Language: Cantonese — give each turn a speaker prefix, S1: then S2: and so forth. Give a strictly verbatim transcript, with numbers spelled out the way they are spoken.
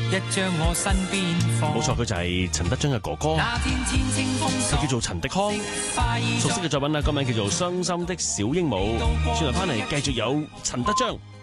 S1: 一將我身邊放。
S2: 冇錯，佢就係陳德章嘅哥哥，佢叫做陳迪康。熟悉嘅作品啦，歌名叫做《傷心的小鸚鵡》。轉頭翻嚟繼續有陳德章。